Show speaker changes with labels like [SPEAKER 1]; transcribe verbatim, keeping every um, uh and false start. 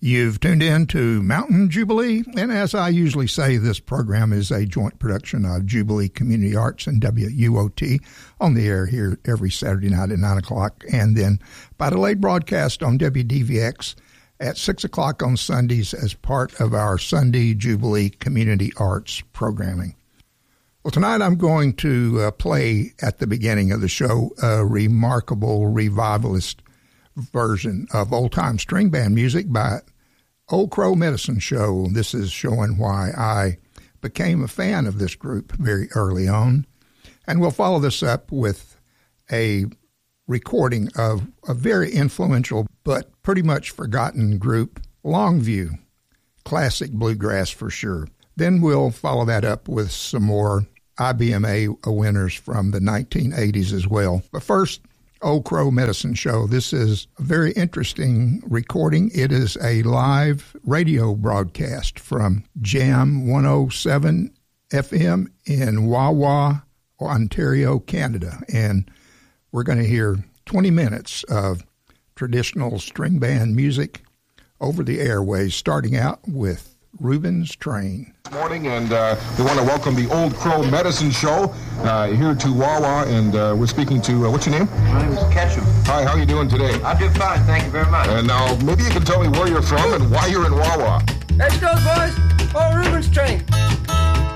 [SPEAKER 1] You've tuned in to Mountain Jubilee, and as I usually say, this program is a joint production of Jubilee Community Arts and W U O T, on the air here every Saturday night at nine o'clock, and then by delayed broadcast on W D V X at six o'clock on Sundays as part of our Sunday Jubilee Community Arts programming. Well, tonight I'm going to uh, play at the beginning of the show a remarkable revivalist version of old-time string band music by Old Crow Medicine Show. This is showing why I became a fan of this group very early on. And we'll follow this up with a recording of a very influential but pretty much forgotten group, Longview, classic bluegrass for sure. Then we'll follow that up with some more I B M A winners from the nineteen eighties as well. But first, Old Crow Medicine Show. This is a very interesting recording. It is a live radio broadcast from Jam one oh seven F M in Wawa, Ontario, Canada. And we're going to hear twenty minutes of traditional string band music over the airways, starting out with Reuben's Train.
[SPEAKER 2] Good morning, and uh, we want to welcome the Old Crow Medicine Show uh, here to Wawa, and uh, we're speaking to, uh, what's your name?
[SPEAKER 3] My name is Ketchum.
[SPEAKER 2] Hi, how are you doing today?
[SPEAKER 3] I'm doing fine, thank you very much.
[SPEAKER 2] And now, maybe you can tell me where you're from and why you're in Wawa.
[SPEAKER 3] Let's go, boys. Oh, Reuben's Train.